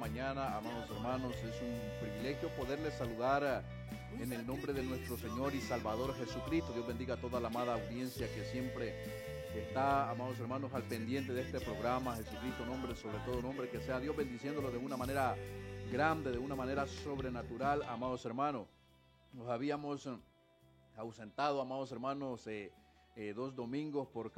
mañana, amados hermanos. Es un privilegio poderles saludar en el nombre de nuestro Señor y Salvador Jesucristo. Dios bendiga a toda la amada audiencia que siempre está, amados hermanos, al pendiente de este programa. Jesucristo, nombre sobre todo nombre, que sea Dios bendiciéndolo de una manera grande, de una manera sobrenatural, amados hermanos. Nos habíamos ausentado, amados hermanos, 2 domingos por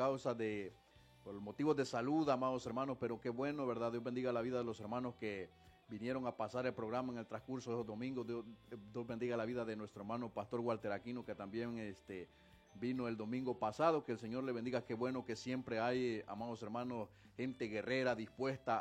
motivos de salud, amados hermanos, pero qué bueno, ¿verdad? Dios bendiga la vida de los hermanos que vinieron a pasar el programa en el transcurso de esos domingos. Dios bendiga la vida de nuestro hermano Pastor Walter Aquino, que también vino el domingo pasado. Que el Señor le bendiga. Qué bueno que siempre hay, amados hermanos, gente guerrera dispuesta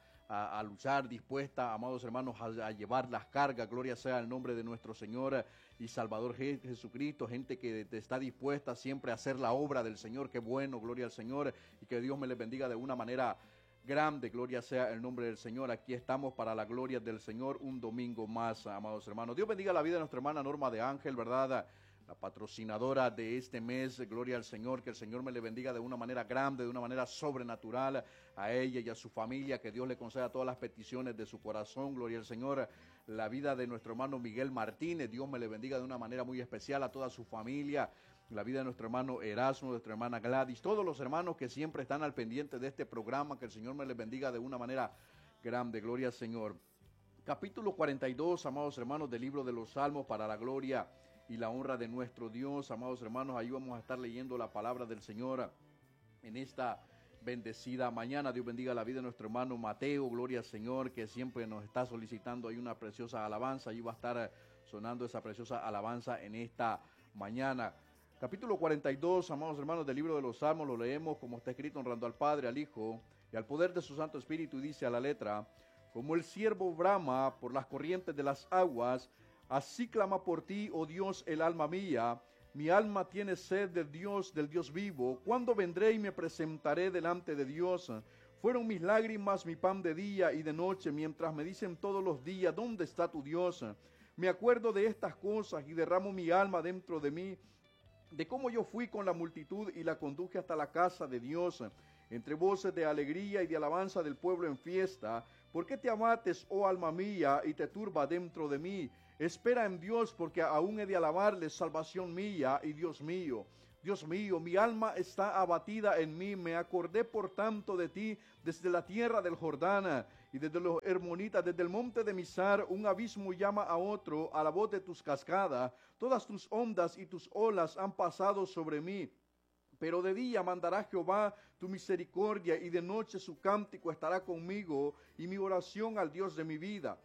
a luchar, dispuesta, amados hermanos, a llevar las cargas. Gloria sea el nombre de nuestro Señor y Salvador Jesucristo. Gente que está dispuesta siempre a hacer la obra del Señor. Qué bueno, gloria al Señor, y que Dios me les bendiga de una manera grande. Gloria sea el nombre del Señor. Aquí estamos para la gloria del Señor un domingo más, amados hermanos. Dios bendiga la vida de nuestra hermana Norma de Ángel, ¿verdad? La patrocinadora de este mes. Gloria al Señor, que el Señor me le bendiga de una manera grande, de una manera sobrenatural a ella y a su familia, que Dios le conceda todas las peticiones de su corazón. Gloria al Señor. La vida de nuestro hermano Miguel Martínez, Dios me le bendiga de una manera muy especial a toda su familia. La vida de nuestro hermano Erasmo, de nuestra hermana Gladys, todos los hermanos que siempre están al pendiente de este programa, que el Señor me les bendiga de una manera grande. Gloria al Señor. Capítulo 42, amados hermanos, del libro de los Salmos, para la gloria y la honra de nuestro Dios. Amados hermanos, ahí vamos a estar leyendo la palabra del Señor en esta bendecida mañana. Dios bendiga la vida de nuestro hermano Mateo, gloria al Señor, que siempre nos está solicitando ahí una preciosa alabanza. Ahí va a estar sonando esa preciosa alabanza en esta mañana. Capítulo 42, amados hermanos, del libro de los Salmos, lo leemos como está escrito, honrando al Padre, al Hijo y al poder de su Santo Espíritu, y dice a la letra: como el ciervo brama por las corrientes de las aguas, así clama por ti, oh Dios, el alma mía. Mi alma tiene sed de Dios, del Dios vivo. ¿Cuándo vendré y me presentaré delante de Dios? Fueron mis lágrimas mi pan de día y de noche, mientras me dicen todos los días: ¿dónde está tu Dios? Me acuerdo de estas cosas y derramo mi alma dentro de mí, de cómo yo fui con la multitud y la conduje hasta la casa de Dios, entre voces de alegría y de alabanza del pueblo en fiesta. ¿Por qué te abates, oh alma mía, y te turba dentro de mí? Espera en Dios, porque aún he de alabarle, salvación mía y Dios mío. Dios mío, mi alma está abatida en mí. Me acordé por tanto de ti desde la tierra del Jordán y desde los Hermonitas, desde el monte de Mizar. Un abismo llama a otro a la voz de tus cascadas. Todas tus ondas y tus olas han pasado sobre mí. Pero de día mandará Jehová tu misericordia, y de noche su cántico estará conmigo, y mi oración al Dios de mi vida.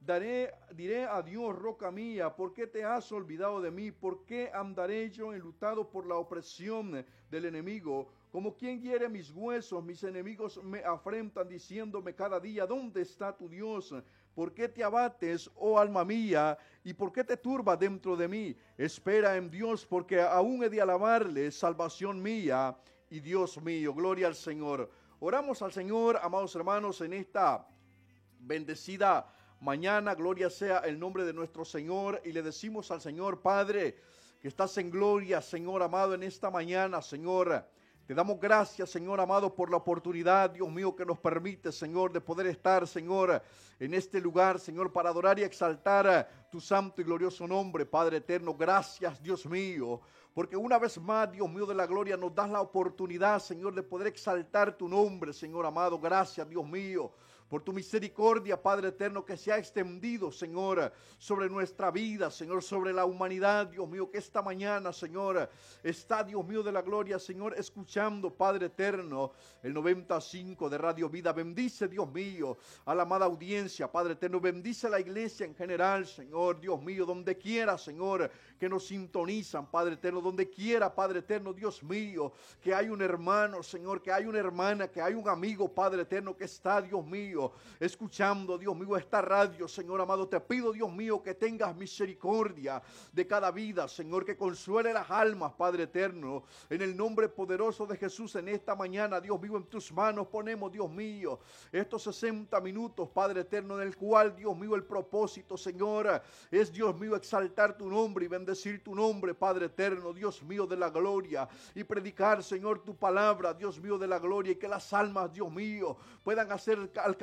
Diré a Dios, roca mía, ¿por qué te has olvidado de mí? ¿Por qué andaré yo enlutado por la opresión del enemigo? Como quien hiere mis huesos, mis enemigos me afrentan, diciéndome cada día: ¿dónde está tu Dios? ¿Por qué te abates, oh alma mía? ¿Y por qué te turbas dentro de mí? Espera en Dios, porque aún he de alabarle, salvación mía y Dios mío. Gloria al Señor. Oramos al Señor, amados hermanos, en esta bendecida mañana. Gloria sea el nombre de nuestro Señor, y le decimos al Señor: Padre, que estás en gloria, Señor amado, en esta mañana, Señor. Te damos gracias, Señor amado, por la oportunidad, Dios mío, que nos permite, Señor, de poder estar, Señor, en este lugar, Señor, para adorar y exaltar tu santo y glorioso nombre, Padre eterno. Gracias, Dios mío, porque una vez más, Dios mío de la gloria, nos das la oportunidad, Señor, de poder exaltar tu nombre, Señor amado. Gracias, Dios mío, por tu misericordia, Padre eterno, que se ha extendido, Señor, sobre nuestra vida, Señor, sobre la humanidad, Dios mío, que esta mañana, Señor, está, Dios mío de la gloria, Señor, escuchando, Padre eterno, el 95 de Radio Vida. Bendice, Dios mío, a la amada audiencia, Padre eterno. Bendice a la iglesia en general, Señor, Dios mío, donde quiera, Señor, que nos sintonizan, Padre eterno, donde quiera, Padre eterno, Dios mío, que hay un hermano, Señor, que hay una hermana, que hay un amigo, Padre eterno, que está, Dios mío, escuchando, Dios mío, esta radio, Señor amado. Te pido, Dios mío, que tengas misericordia de cada vida, Señor, que consuele las almas, Padre eterno, en el nombre poderoso de Jesús. En esta mañana, Dios mío, en tus manos ponemos, Dios mío, estos 60 minutos, Padre eterno, en el cual, Dios mío, el propósito, Señor, es, Dios mío, exaltar tu nombre y bendecir tu nombre, Padre eterno, Dios mío de la gloria, y predicar, Señor, tu palabra, Dios mío de la gloria, y que las almas, Dios mío, puedan alcanzar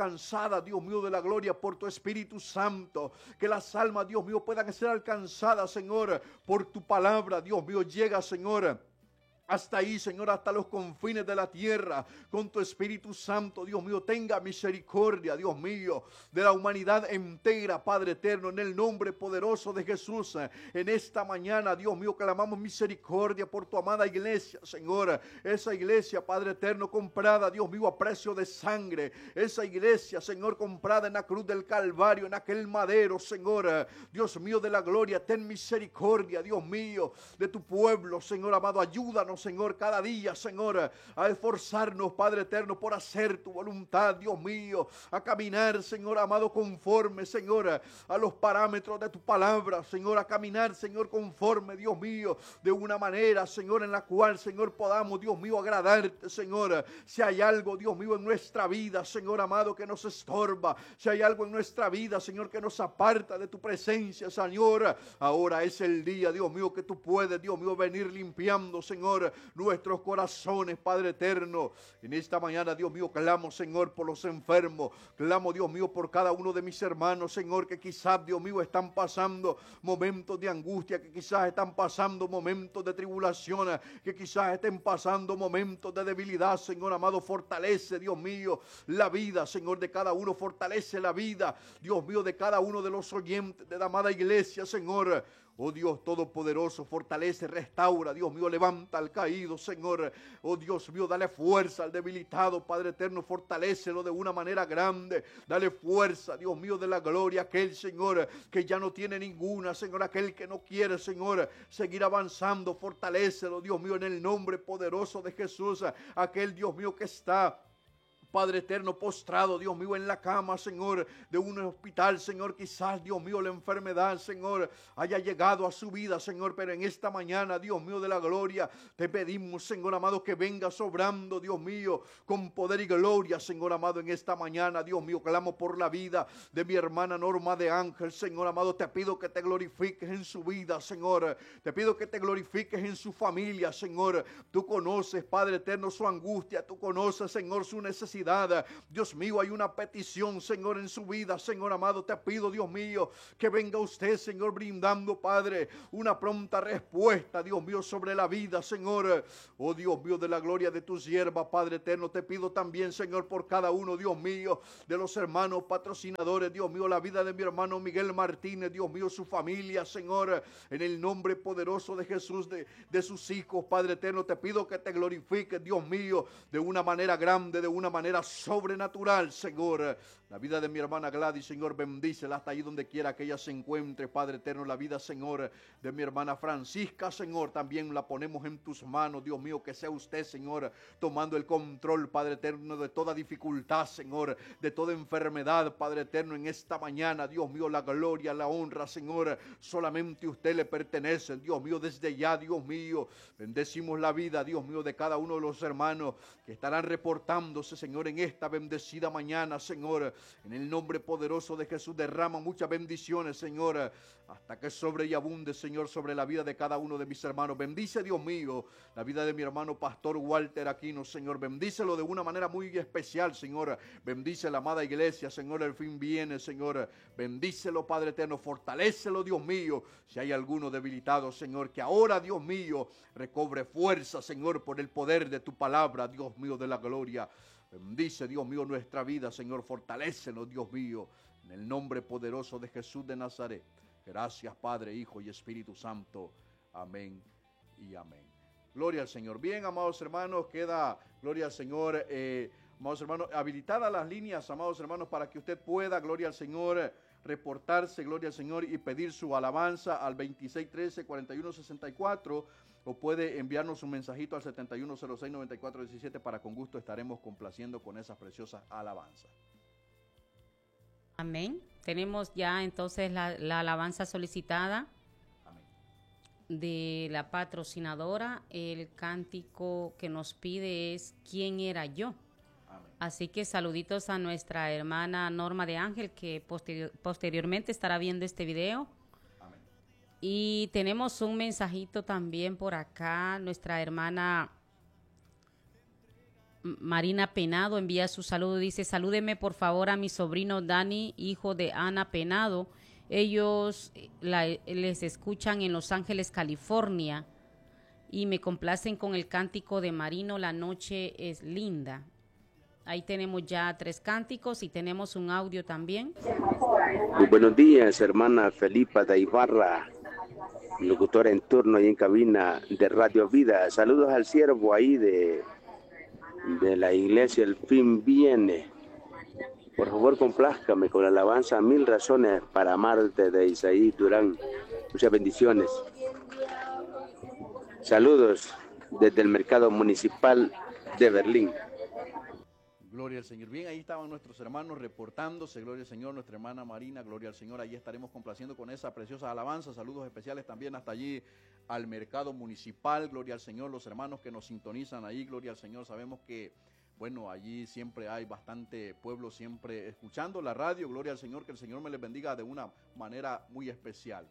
alcanzadas, Dios mío de la gloria, por tu Espíritu Santo. Que las almas, Dios mío, puedan ser alcanzadas, Señor, por tu palabra. Dios mío, llega, Señor, hasta ahí, Señor, hasta los confines de la tierra, con tu Espíritu Santo. Dios mío, tenga misericordia, Dios mío, de la humanidad entera, Padre eterno, en el nombre poderoso de Jesús. En esta mañana, Dios mío, clamamos misericordia por tu amada iglesia, Señor. Esa iglesia, Padre eterno, comprada, Dios mío, a precio de sangre. Esa iglesia, Señor, comprada en la cruz del Calvario, en aquel madero, Señor. Dios mío de la gloria, ten misericordia, Dios mío, de tu pueblo, Señor amado. Ayúdanos, Señor, cada día, Señor, a esforzarnos, Padre eterno, por hacer tu voluntad, Dios mío, a caminar, Señor amado, conforme, Señor, a los parámetros de tu palabra, Señor, a caminar, Señor, conforme, Dios mío, de una manera, Señor, en la cual, Señor, podamos, Dios mío, agradarte, Señor. Si hay algo, Dios mío, en nuestra vida, Señor amado, que nos estorba, si hay algo en nuestra vida, Señor, que nos aparta de tu presencia, Señor, ahora es el día, Dios mío, que tú puedes, Dios mío, venir limpiando, Señor, nuestros corazones, Padre eterno. En esta mañana, Dios mío, clamo, Señor, por los enfermos. Clamo, Dios mío, por cada uno de mis hermanos, Señor, que quizás, Dios mío, están pasando momentos de angustia, que quizás están pasando momentos de tribulación, que quizás estén pasando momentos de debilidad, Señor amado. Fortalece, Dios mío, la vida, Señor, de cada uno. Fortalece la vida, Dios mío, de cada uno de los oyentes de la amada iglesia, Señor. Oh Dios Todopoderoso, fortalece, restaura, Dios mío, levanta al caído, Señor. Oh Dios mío, dale fuerza al debilitado, Padre eterno, fortalécelo de una manera grande. Dale fuerza, Dios mío, de la gloria, aquel, Señor, que ya no tiene ninguna, Señor, aquel que no quiere, Señor, seguir avanzando, fortalécelo, Dios mío, en el nombre poderoso de Jesús. Aquel, Dios mío, que está, Padre eterno, postrado, Dios mío, en la cama, Señor, de un hospital, Señor, quizás, Dios mío, la enfermedad, Señor, haya llegado a su vida, Señor, pero en esta mañana, Dios mío de la gloria, te pedimos, Señor amado, que venga sobrando, Dios mío, con poder y gloria, Señor amado, en esta mañana, Dios mío, clamo por la vida de mi hermana Norma de Ángel, Señor amado, te pido que te glorifiques en su vida, Señor, te pido que te glorifiques en su familia, Señor. Tú conoces, Padre eterno, su angustia, tú conoces, Señor, su necesidad. Dios mío, hay una petición, Señor, en su vida, Señor amado. Te pido, Dios mío, que venga usted, Señor, brindando, Padre, una pronta respuesta, Dios mío, sobre la vida, Señor. Oh Dios mío, de la gloria de tu sierva, Padre eterno, te pido también, Señor, por cada uno, Dios mío, de los hermanos patrocinadores, Dios mío, la vida de mi hermano Miguel Martínez, Dios mío, su familia, Señor, en el nombre poderoso de Jesús, de sus hijos, Padre eterno, te pido que te glorifiques, Dios mío, de una manera grande, de una manera sobrenatural, Señor. La vida de mi hermana Gladys, Señor, bendícela hasta ahí donde quiera que ella se encuentre, Padre eterno. La vida, Señor, de mi hermana Francisca, Señor, también la ponemos en tus manos, Dios mío, que sea usted, Señor, tomando el control, Padre eterno, de toda dificultad, Señor, de toda enfermedad, Padre eterno, en esta mañana, Dios mío, la gloria, la honra, Señor, solamente usted le pertenece, Dios mío, desde ya, Dios mío, bendecimos la vida, Dios mío, de cada uno de los hermanos que estarán reportándose, Señor, en esta bendecida mañana, Señor. En el nombre poderoso de Jesús, derrama muchas bendiciones, Señor, hasta que sobre y abunde, Señor, sobre la vida de cada uno de mis hermanos. Bendice, Dios mío, la vida de mi hermano Pastor Walter Aquino, Señor. Bendícelo de una manera muy especial, Señor. Bendice la amada iglesia, Señor. El fin viene, Señor. Bendícelo, Padre eterno. Fortalécelo, Dios mío. Si hay alguno debilitado, Señor, que ahora, Dios mío, recobre fuerza, Señor, por el poder de tu palabra, Dios mío de la gloria. Bendice, Dios mío, nuestra vida, Señor. Fortalécenos, Dios mío, en el nombre poderoso de Jesús de Nazaret. Gracias, Padre, Hijo y Espíritu Santo. Amén y amén. Gloria al Señor. Bien, amados hermanos, queda, gloria al Señor, amados hermanos, habilitadas las líneas, amados hermanos, para que usted pueda, gloria al Señor, reportarse, gloria al Señor, y pedir su alabanza al 2613-4164. O puede enviarnos un mensajito al 7106-9417 para con gusto estaremos complaciendo con esas preciosas alabanzas. Amén. Tenemos ya entonces la alabanza solicitada. Amén. De la patrocinadora. El cántico que nos pide es ¿Quién era yo? Amén. Así que saluditos a nuestra hermana Norma de Ángel, que posteriormente estará viendo este video. Y tenemos un mensajito también por acá, nuestra hermana Marina Penado envía su saludo, dice, salúdeme por favor a mi sobrino Dani, hijo de Ana Penado. Ellos les escuchan en Los Ángeles, California, y me complacen con el cántico de Marino, La noche es linda. Ahí tenemos ya 3 cánticos y tenemos un audio también. Muy buenos días, hermana Felipa de Ibarra, locutora en turno y en cabina de Radio Vida. Saludos al siervo ahí de la iglesia El Fin Viene. Por favor, complázcame con la alabanza Mil Razones para Amarte de Isaí Durán. Muchas bendiciones. Saludos desde el mercado municipal de Berlín. Gloria al Señor. Bien, ahí estaban nuestros hermanos reportándose. Gloria al Señor, nuestra hermana Marina, gloria al Señor. Ahí estaremos complaciendo con esa preciosa alabanza. Saludos especiales también hasta allí al mercado municipal. Gloria al Señor, los hermanos que nos sintonizan ahí. Gloria al Señor. Sabemos que, bueno, allí siempre hay bastante pueblo, siempre escuchando la radio. Gloria al Señor, que el Señor me les bendiga de una manera muy especial.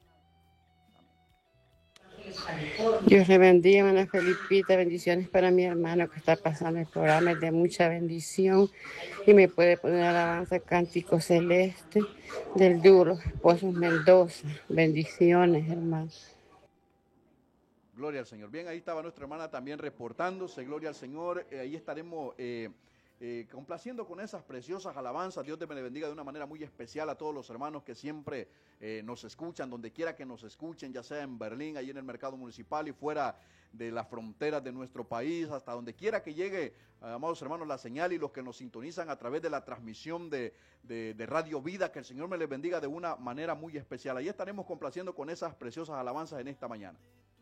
Dios le bendiga, hermana Felipita, bendiciones para mi hermano que está pasando el programa, es de mucha bendición, y me puede poner alabanza Cántico Celeste del duro Pozos Mendoza. Bendiciones, hermano. Gloria al Señor. Bien, ahí estaba nuestra hermana también reportándose, gloria al Señor. Ahí estaremos complaciendo con esas preciosas alabanzas. Dios te bendiga de una manera muy especial a todos los hermanos que siempre nos escuchan, donde quiera que nos escuchen, ya sea en Berlín, ahí en el mercado municipal y fuera de las fronteras de nuestro país, hasta donde quiera que llegue, amados hermanos, la señal, y los que nos sintonizan a través de la transmisión de Radio Vida, que el Señor me les bendiga de una manera muy especial. Ahí estaremos complaciendo con esas preciosas alabanzas en esta mañana.